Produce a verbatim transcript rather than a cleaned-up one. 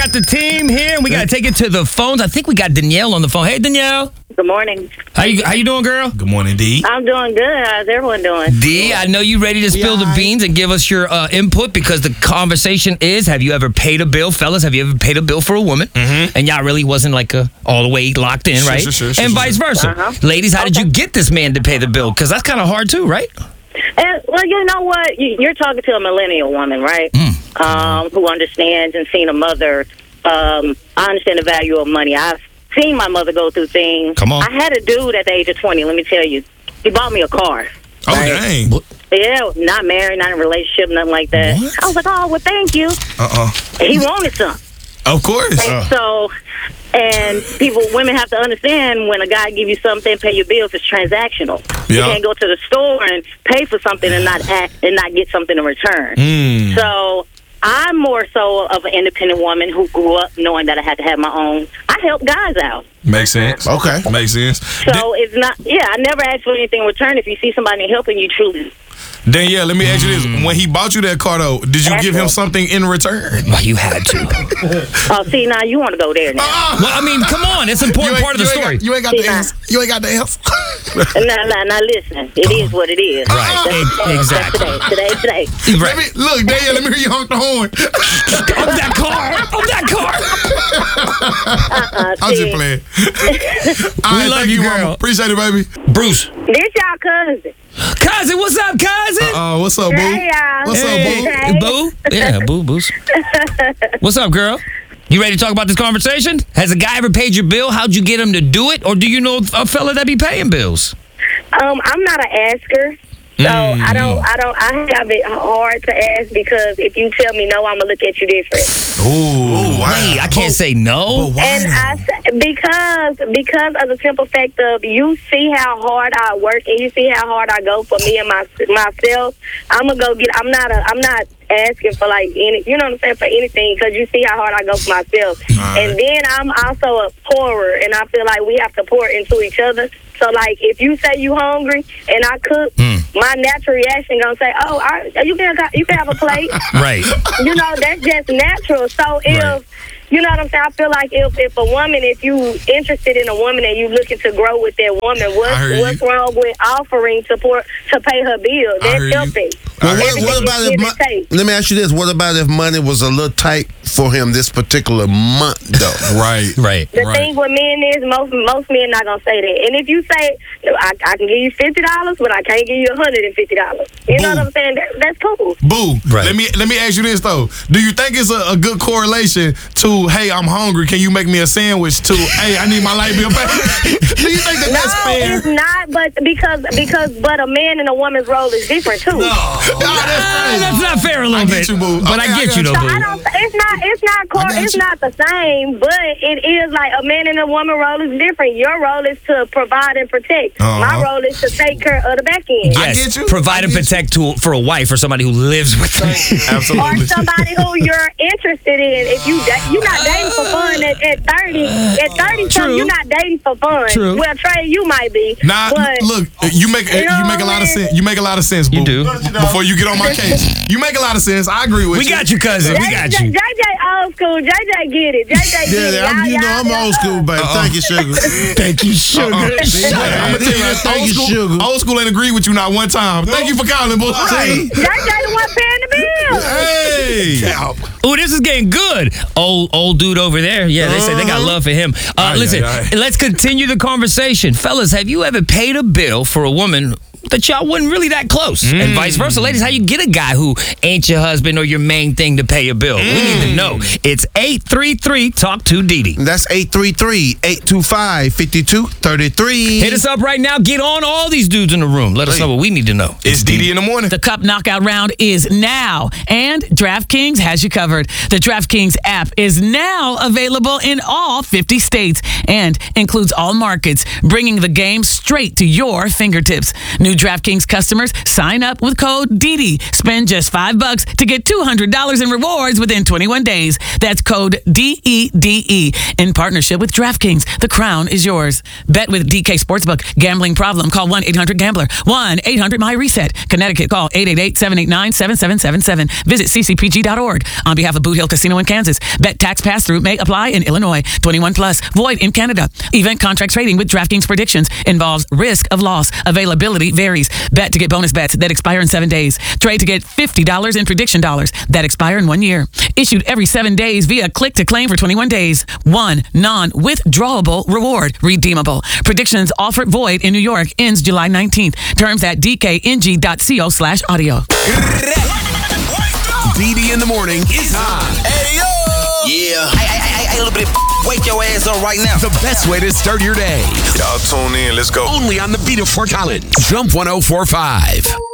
got the team here, and we got to take it to the phones. I think we got Danielle on the phone. Hey, Danielle. Good morning. How you How you doing, girl? Good morning, D. I'm doing good. How's everyone doing? D, I know you ready to spill the beans and give us your uh, input because the conversation is, have you ever paid a bill? Fellas, have you ever paid a bill for a woman? Mm-hmm. And y'all really wasn't like a, all the way locked in, Sure, right? sure, sure, sure, and sure. vice versa. Uh-huh. Ladies, how did you get this man to pay the bill? Because that's kind of hard too, right? And, well, you know what? You- You're talking to a millennial woman, right? Mm. Um, who understands and seen a mother. Um, I understand the value of money. I've seen my mother go through things. Come on. I had a dude at the age of twenty, let me tell you. He bought me a car. Oh, Right. dang. Yeah, not married, not in a relationship, nothing like that. What? I was like, oh, well, thank you. Uh-uh. He wanted some. Of course. And so, and people, women have to understand when a guy give you something, pay your bills, it's transactional. You Yeah. can't go to the store and pay for something and not act, and not get something in return. Mm. So I'm more so of an independent woman who grew up knowing that I had to have my own. I help guys out. Makes sense. Okay. Makes sense. So it's not, yeah, I never ask for anything in return. If you see somebody helping you, truly. Danielle, let me ask you this. When he bought you that car, though, did you That's give him right. something in return? Well, you had to. Oh, see, now you want to go there now. Well, I mean, come on. It's an important You ain't- part of the you ain't story. got- You ain't got the Yeah. answer. You ain't got the answer. now, now, now, listen. It is what it is. Right. That's, E- exactly. That's today, today, today. Let me, look, Danielle, let me hear you honk the horn. Of that car. Of that car. Uh, I'm see, just playing. All right, love thank you, Mama. girl. Appreciate it, baby. Bruce. This y'all cousin. Cousin, what's up, cousin? Uh, what's up, boo? Hey, y'all. What's Hey, Hey. boo. Yeah, boo, boos. What's up, girl? You ready to talk about this conversation? Has a guy ever paid your bill? How'd you get him to do it? Or do you know a fella that be paying bills? Um, I'm not an asker, so Mm. I don't, I don't, I have it hard to ask because if you tell me no, I'm gonna look at you different. Ooh, wow. Wait, I can't say no. But why And though? I say, because because of the simple fact of you see how hard I work and you see how hard I go for me and my myself. I'm gonna go get. I'm not a. I'm not asking for like any. You know what I'm saying, for anything because you see how hard I go for myself. Right. And then I'm also a pourer, and I feel like we have to pour into each other. So like if you say you hungry and I cook, my natural reaction gonna say, oh, I, you can you can have a plate. Right. You know, that's just natural. So if, Right. you know what I'm saying, I feel like if, if a woman, if you interested in a woman and you looking to grow with that woman, I what's, heard what's you. wrong with offering support to pay her bill? I heard That's you. healthy. Well, what, Everything what is about give if and mon- take. let me ask you this: what about if money was a little tight for him this particular month, though? Right. Right. The Right. thing with men is most most men not gonna say that. And if you say I, I can give you fifty dollars, but I can't give you a hundred and fifty dollars, you know Boom. what I'm saying? That, that's cool. Boo. Right. Let me let me ask you this though. Do you think it's a, a good correlation to hey, I'm hungry, can you make me a sandwich to hey, I need my light bill paid? Do you think that No, that's fair? it's not. But because because but a man and a woman's role is different too. No, that's Uh, crazy. that's not fair a little I get bit. you, boo. But Okay, I I get got you, though, you. So boo. I don't. It's not. It's not. Cor- I got it's you. not the same, but it is like a man and a woman role is different. Your role is to provide and protect. Uh-huh. My role is to take care of the back end. I Yes, get you. provide I and get you. protect to, for a wife or somebody who lives with me. Or Absolutely. somebody who you're interested in. If you da- you're not dating for fun at, at thirty, at thirty True. something, you're not dating for fun. True. Well, Trey, you might be. Nah, but look, you make You know you make a lot of what I mean? sense. You make a lot of sense, boo. You do. Before you get on my case, you make a lot of sense. I agree with We you. got you, cousin. We J- got J- you. J J old school. J J get it. J J get it. Yeah, I'm, you Y'all- know I'm y'all- old school, baby. Uh-uh. Thank you, sugar. Thank you, sugar. Uh-uh. Shut I'm up. gonna tell you this. Thank Old you, school, sugar. old school ain't agreed with you not one time. Thank you for calling, boo. Right. J J the one paying the bill. Hey. Oh, this is getting good. Old old dude over there. Yeah, they say they got love for him. Uh, Aye, listen, aye, aye. let's continue the conversation. Fellas, have you ever paid a bill for a woman that y'all wasn't really that close? Mm. And vice versa. Ladies, how you get a guy who ain't your husband or your main thing to pay a bill? We need to know. It's eight three three talk to Didi. That's eight three three, eight two five, five two three three. Hit us up right now. Get on all these dudes in the room. Let us know what we need to know. It's D D in the morning. The Cup Knockout Round is now, and DraftKings has you covered. The DraftKings app is now available in all fifty states and includes all markets, bringing the game straight to your fingertips. New New DraftKings customers sign up with code D D. Spend just five bucks to get two hundred dollars in rewards within twenty-one days. That's code D E D E. In partnership with DraftKings, the crown is yours. Bet with D K Sportsbook. Gambling problem? Call one eight hundred gambler. one eight hundred my reset. Connecticut, call eight eight eight, seven eight nine, seven seven seven seven. Visit c c p g dot org. On behalf of Boot Hill Casino in Kansas, bet tax pass-through may apply in Illinois. twenty-one plus. Void in Canada. Event contract trading with DraftKings predictions involves risk of loss. Availability varies. Bet to get bonus bets that expire in seven days. Trade to get fifty dollars in prediction dollars that expire in one year. Issued every seven days via click to claim for twenty-one days. One non-withdrawable reward. Redeemable. Predictions offered void in New York. Ends July nineteenth. Terms at d k n g dot co slash audio. D D in the morning is on. Hey, yo! Yeah. Hey, hey, hey, hey, little bit. Wake your ass up right now. The best way to start your day. Y'all tune in. Let's go. Only on the beat of Fort Collins. Jump one oh four point five.